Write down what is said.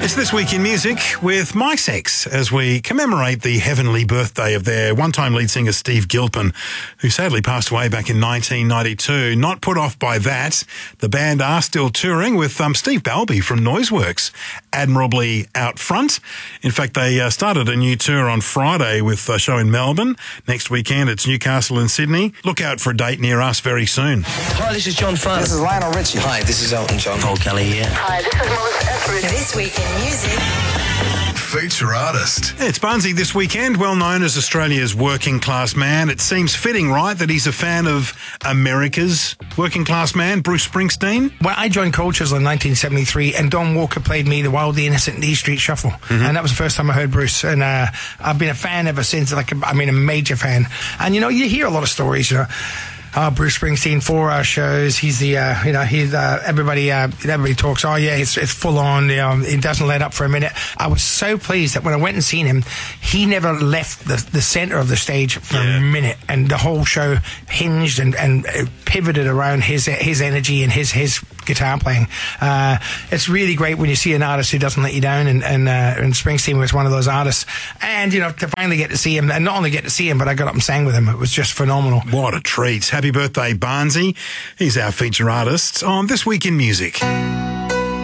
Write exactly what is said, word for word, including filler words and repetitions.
It's This Week in Music with My Sex as we commemorate the heavenly birthday of their one-time lead singer Steve Gilpin, who sadly passed away back in nineteen ninety-two. Not put off by that, the band are still touring with um, Steve Balby from Noiseworks admirably out front. In fact, they uh, started a new tour on Friday with a show in Melbourne. Next weekend it's Newcastle and Sydney. Look out for a date near us very soon. Hi, this is John Farr. This is Lionel Richie. Hi, this is Elton John. Paul Kelly here. Hi, this is Melissa Etheridge. This Week in Music. Feature artist. It's Barnsey this weekend, well known as Australia's working class man. It seems fitting, right, that he's a fan of America's working class man, Bruce Springsteen? Well, I joined Cold Chisel in nineteen seventy-three, and Don Walker played me the Wildly Innocent in the E Street Shuffle, mm-hmm. and that was the first time I heard Bruce, and uh, I've been a fan ever since. Like, I mean, a major fan. And you know, you hear a lot of stories, you know. Oh, Bruce Springsteen, four hour shows. He's the, uh, you know, he's, uh, everybody, uh, everybody talks, oh yeah, it's, it's full on, you know, he doesn't let up for a minute. I was so pleased that when I went and seen him, he never left the, the center of the stage for yeah. a minute, and the whole show hinged and, and pivoted around his, his energy and his, his guitar playing. Uh, it's really great when you see an artist who doesn't let you down, and, and, uh, and Springsteen was one of those artists. And, you know, to finally get to see him, and not only get to see him, but I got up and sang with him. It was just phenomenal. What a treat. Happy birthday, Barnsey. He's our feature artist on This Week in Music.